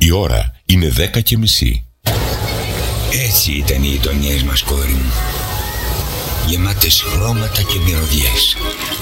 Η ώρα είναι 10:30. Έτσι ήταν οι γειτονιές μας, κόρη μου. Γεμάτες χρώματα και μυρωδιές.